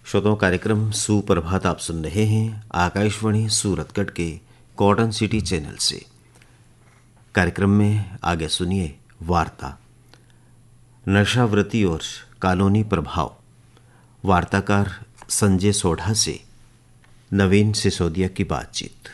श्रोताओं, कार्यक्रम सुप्रभात आप सुन रहे हैं आकाशवाणी सूरतगढ़ के कॉटन सिटी चैनल से। कार्यक्रम में आगे सुनिए वार्ता नशावृत्ति और कानूनी प्रभाव। वार्ताकार संजय सोढ़ा से नवीन सिसोदिया की बातचीत।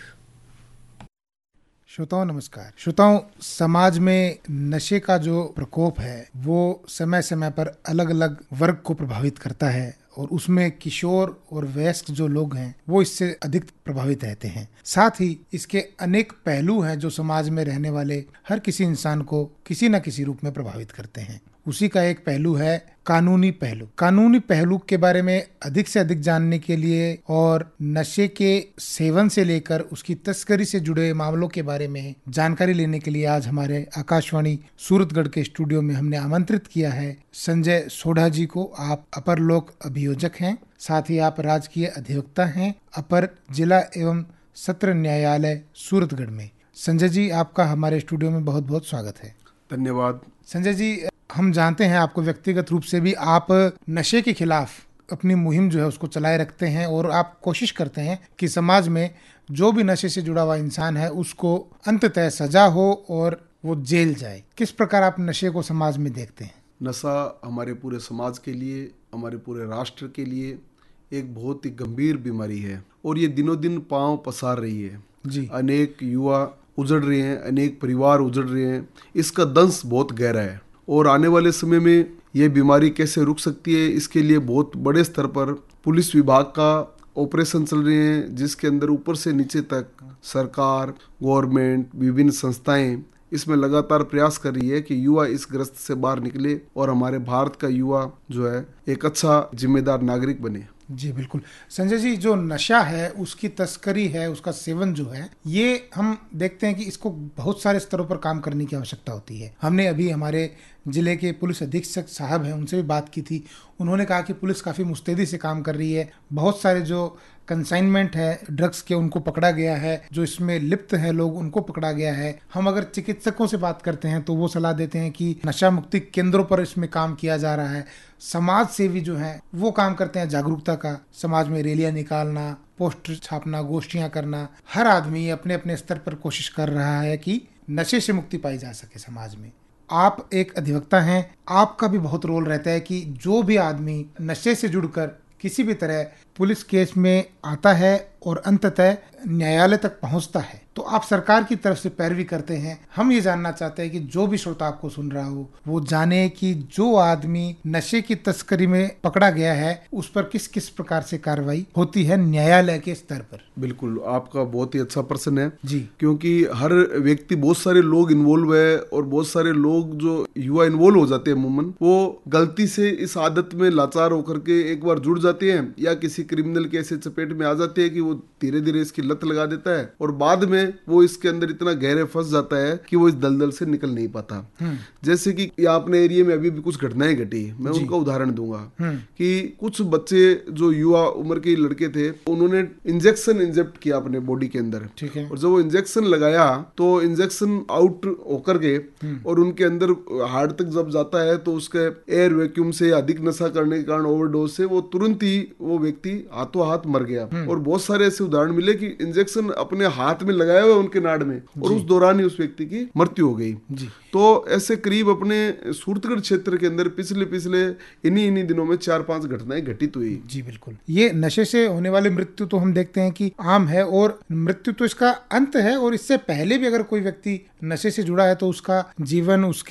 श्रोताओं नमस्कार। श्रोताओं, समाज में नशे का जो प्रकोप है वो समय समय पर अलग अलग वर्ग को प्रभावित करता है और उसमें किशोर और वयस्क जो लोग हैं वो इससे अधिक प्रभावित रहते हैं। साथ ही इसके अनेक पहलू हैं जो समाज में रहने वाले हर किसी इंसान को किसी न किसी रूप में प्रभावित करते हैं। उसी का एक पहलू है कानूनी पहलू। कानूनी पहलू के बारे में अधिक से अधिक जानने के लिए और नशे के सेवन से लेकर उसकी तस्करी से जुड़े मामलों के बारे में जानकारी लेने के लिए आज हमारे आकाशवाणी सूरतगढ़ के स्टूडियो में हमने आमंत्रित किया है संजय सोढ़ा जी को। आप अपर लोक अभियोजक हैं, साथ ही आप राजकीय अधिवक्ता हैं अपर जिला एवं सत्र न्यायालय सूरतगढ़ में। संजय जी, आपका हमारे स्टूडियो में बहुत बहुत स्वागत है। धन्यवाद। संजय जी, हम जानते हैं आपको व्यक्तिगत रूप से भी, आप नशे के खिलाफ अपनी मुहिम जो है उसको चलाए रखते हैं और आप कोशिश करते हैं कि समाज में जो भी नशे से जुड़ा हुआ इंसान है उसको अंततः सजा हो और वो जेल जाए। किस प्रकार आप नशे को समाज में देखते हैं? नशा हमारे पूरे समाज के लिए, हमारे पूरे राष्ट्र के लिए एक बहुत ही गंभीर बीमारी है और ये दिनों दिन पांव पसार रही है जी। अनेक युवा उजड़ रहे हैं, अनेक परिवार उजड़ रहे हैं। इसका दंश बहुत गहरा है और आने वाले समय में ये बीमारी कैसे रुक सकती है, इसके लिए बहुत बड़े स्तर पर पुलिस विभाग का ऑपरेशन चल रहे हैं, जिसके अंदर ऊपर से नीचे तक सरकार, गवर्नमेंट, विभिन्न संस्थाएं इसमें लगातार प्रयास कर रही है कि युवा इस ग्रस्त से बाहर निकले और हमारे भारत का युवा जो है एक अच्छा जिम्मेदार नागरिक बने। जी बिल्कुल। संजय जी, जो नशा है उसकी तस्करी है, उसका सेवन जो है, ये हम देखते हैं कि इसको बहुत सारे स्तरों पर काम करने की आवश्यकता होती है। हमने अभी हमारे जिले के पुलिस अधीक्षक साहब हैं उनसे भी बात की थी। उन्होंने कहा कि पुलिस काफ़ी मुस्तैदी से काम कर रही है। बहुत सारे जो कंसाइनमेंट है ड्रग्स के उनको पकड़ा गया है, जो इसमें लिप्त है लोग उनको पकड़ा गया है। हम अगर चिकित्सकों से बात करते हैं तो वो सलाह देते हैं कि नशा मुक्ति केंद्रों पर इसमें काम किया जा रहा है। समाज सेवी जो है वो काम करते हैं जागरूकता का, समाज में रैलियां निकालना, पोस्टर छापना, गोष्ठियां करना। हर आदमी अपने अपने स्तर पर कोशिश कर रहा है कि नशे से मुक्ति पाई जा सके समाज में। आप एक अधिवक्ता हैं, आपका भी बहुत रोल रहता है कि जो भी आदमी नशे से जुड़कर किसी भी तरह पुलिस केस में आता है और अंततः न्यायालय तक पहुंचता है तो आप सरकार की तरफ से पैरवी करते हैं। हम ये जानना चाहते हैं कि जो भी श्रोता आपको सुन रहा हो वो जाने कि जो आदमी नशे की तस्करी में पकड़ा गया है उस पर किस किस प्रकार से कार्रवाई होती है न्यायालय के स्तर पर। बिल्कुल, आपका बहुत ही अच्छा प्रश्न है जी। क्योंकि हर व्यक्ति, बहुत सारे लोग इन्वॉल्व है और बहुत सारे लोग जो युवा इन्वॉल्व हो जाते हैं अमूमन वो गलती से इस आदत में लाचार होकर के एक बार जुड़ जाते हैं या किसी क्रिमिनल के ऐसे चपेट में आ जाते हैं कि वो धीरे धीरे इसकी लत लगा देता है और बाद में वो इसके अंदर इतना गहरे फंस जाता है कि वो इस दलदल से निकल नहीं पाता। जैसे कि अपने एरिया में अभी भी कुछ घटनाएं घटी, मैं उनका उदाहरण दूंगा कि कुछ बच्चे जो युवा उम्र के लड़के थे उन्होंने इंजेक्शन इंजेक्ट किया अपने बॉडी के अंदर। ठीक है। और जब वो इंजेक्शन लगाया तो इंजेक्शन आउट होकर के और उनके अंदर हार्ट तक जब जाता है तो उसके एयर वैक्यूम से अधिक नशा करने के कारण ओवरडोज से वो तुरंत ही वो व्यक्ति हाथों हाथ मर गया। और बहुत सारे ऐसे उदाहरण मिले कि इंजेक्शन अपने हाथ में लगाया हुआ उनके नाड़ में और उस दौरान ही उस व्यक्ति की मृत्यु हो गई। तो ऐसे करीब अपने सूरतगढ़ क्षेत्र के अंदर पिछले इन्हीं दिनों में 4-5 घटनाएं घटित हुई। जी बिल्कुल। ये नशे से होने वाली मृत्यु तो हम देखते हैं कि आम है और मृत्यु तो इसका अंत है और इससे पहले भी अगर कोई व्यक्ति नशे से जुड़ा है तो उसका जीवन, उसके